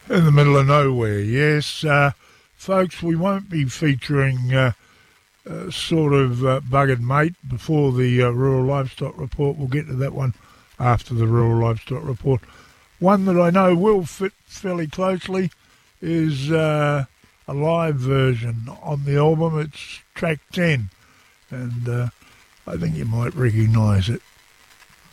In the middle of nowhere, yes. Folks, we won't be featuring Buggered Mate before the Rural Livestock Report. We'll get to that one after the Rural Livestock Report. One that I know will fit fairly closely is a live version on the album. It's track 10, and I think you might recognise it.